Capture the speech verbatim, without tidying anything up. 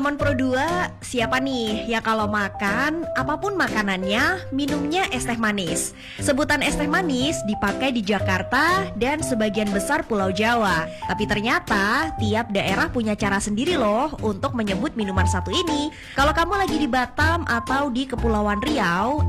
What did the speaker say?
teman Pro dua, siapa nih ya kalau makan, apapun makanannya, minumnya es teh manis? Sebutan es teh manis dipakai di Jakarta dan sebagian besar Pulau Jawa. Tapi ternyata tiap daerah punya cara sendiri loh untuk menyebut minuman satu ini. Kalau kamu lagi di Batam atau di Kepulauan Riau,